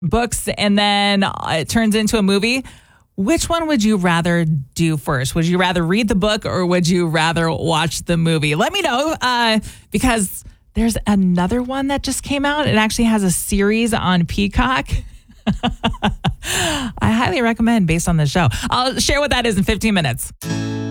books and then it turns into a movie. Which one would you rather do first? Would you rather read the book or would you rather watch the movie? Let me know because there's another one that just came out. It actually has a series on Peacock. I highly recommend based on the show. I'll share what that is in 15 minutes.